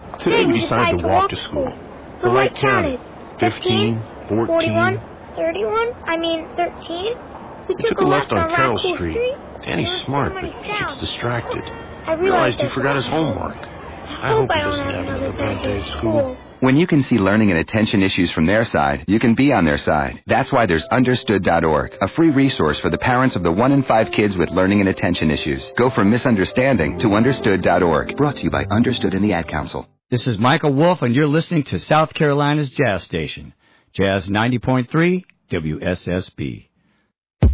Today we decided to walk to school. The light counted. 15, 14, 31, 13. We took a left on Carroll Street. Danny's smart, but he gets distracted. I realized he forgot his homework. I hope he doesn't have another bad day at school. When you can see learning and attention issues from their side, you can be on their side. That's why there's Understood.org, a free resource for the parents of the 1 in 5 kids with learning and attention issues. Go from misunderstanding to Understood.org. Brought to you by Understood and the Ad Council. This is Michael Wolf, and you're listening to South Carolina's Jazz Station, Jazz 90.3 WSSB.